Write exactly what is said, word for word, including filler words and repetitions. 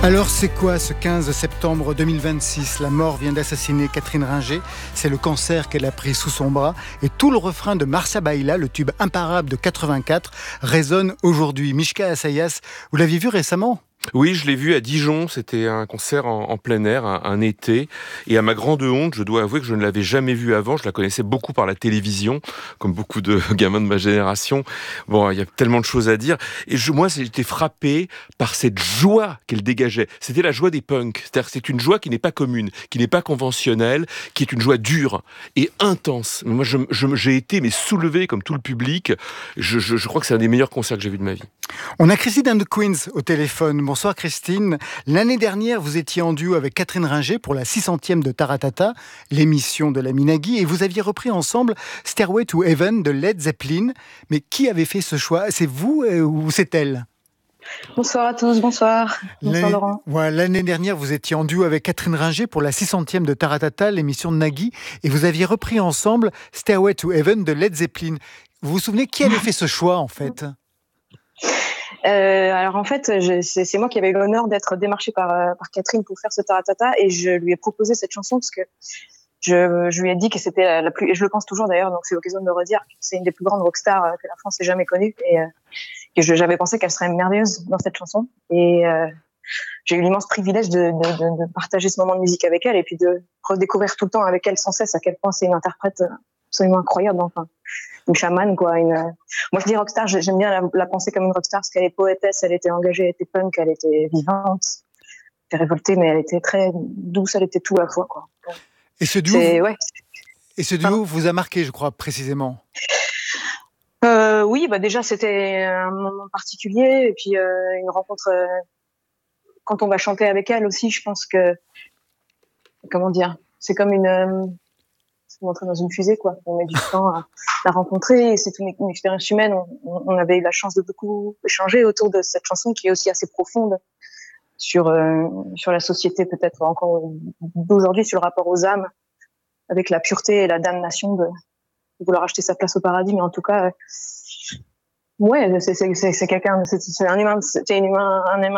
Alors c'est quoi ce quinze septembre deux mille vingt-six? La mort vient d'assassiner Catherine Ringer, c'est le cancer qu'elle a pris sous son bras et tout le refrain de Marcia Baila, le tube imparable de quatre-vingt-quatre, résonne aujourd'hui. Mishka Assayas, vous l'aviez vu récemment? Oui, je l'ai vu à Dijon, c'était un concert en, en plein air, un, un été, et à ma grande honte, je dois avouer que je ne l'avais jamais vue avant, je la connaissais beaucoup par la télévision, comme beaucoup de gamins de ma génération. Bon, il y a tellement de choses à dire, et je, moi, j'ai été frappé par cette joie qu'elle dégageait. C'était la joie des punks, c'est-à-dire que c'est une joie qui n'est pas commune, qui n'est pas conventionnelle, qui est une joie dure et intense. Moi, je, je, j'ai été mais soulevé comme tout le public, je, je, je crois que c'est un des meilleurs concerts que j'ai vu de ma vie. On a Christine and the Queens au téléphone. Bonsoir Christine. L'année dernière, vous étiez en duo avec Catherine Ringer pour la six centième de Taratata, l'émission de la Minagui, et vous aviez repris ensemble Stairway to Heaven de Led Zeppelin. Mais qui avait fait ce choix? C'est vous ou c'est elle? Bonsoir à tous, bonsoir. Bonsoir L'année, Laurent. ouais, l'année dernière, vous étiez en duo avec Catherine Ringer pour la six centième de Taratata, l'émission de Nagui, et vous aviez repris ensemble Stairway to Heaven de Led Zeppelin. Vous vous souvenez qui avait fait ce choix en fait? Euh, alors en fait, je, c'est, c'est moi qui avais eu l'honneur d'être démarchée par, euh, par Catherine pour faire ce Taratata, et je lui ai proposé cette chanson parce que je, je lui ai dit que c'était la, la plus, et je le pense toujours d'ailleurs, donc c'est l'occasion de le redire, que c'est une des plus grandes rockstars euh, que la France ait jamais connue, et euh, que je, j'avais pensé qu'elle serait merveilleuse dans cette chanson, et euh, j'ai eu l'immense privilège de, de, de, de partager ce moment de musique avec elle, et puis de redécouvrir tout le temps avec elle sans cesse à quel point c'est une interprète absolument incroyable, enfin une chamane quoi. Une... Moi je dis rockstar, j'aime bien la, la penser comme une rockstar parce qu'elle est poétesse, elle était engagée, elle était punk, elle était vivante, elle était révoltée, mais elle était très douce, elle était tout à la fois quoi. Et ce duo, c'est, vous... ouais. Et ce duo vous a marqué, je crois, précisément. Euh, oui, bah déjà c'était un moment particulier, et puis euh, une rencontre. Euh, quand on va chanter avec elle aussi, je pense que comment dire, c'est comme une euh, entrer dans une fusée quoi. On met du temps à la rencontrer, et c'est une, une expérience humaine. On, on avait eu la chance de beaucoup échanger autour de cette chanson qui est aussi assez profonde sur euh, sur la société, peut-être encore d'aujourd'hui, sur le rapport aux âmes, avec la pureté et la damnation de, de vouloir acheter sa place au paradis. Mais en tout cas, euh, ouais, c'est, c'est, c'est, c'est quelqu'un, c'est, c'est un humain, c'est un humain, un humain